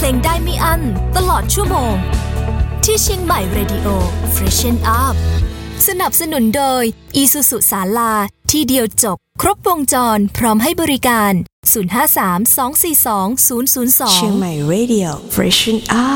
เพลงได้ไม่อั้นตลอดชั่วโมงที่เชียงใหม่ Radio Freshen Up สนับสนุนโดย Isuzu ศาลาที่เดียวจบครบวงจรพร้อมให้บริการ053-242-002 เชียงใหม่ Radio Freshen Up